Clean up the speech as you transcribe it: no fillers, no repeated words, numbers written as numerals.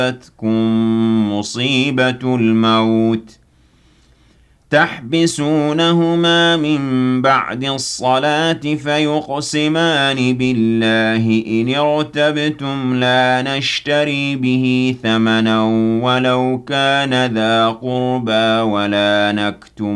أَصَابَتْكُم مُّصِيبَةُ الْمَوْتِ تَحْبِسُونَهُمَا مِن بَعْدِ الصَّلَاةِ فَيُقْسِمَانِ بِاللَّهِ إِنِ ارْتَبْتُمْ لَا نَشْتَرِي بِهِ ثَمَنًا وَلَوْ كَانَ ذَا قُرْبَىٰ وَلَا نَكْتُمُ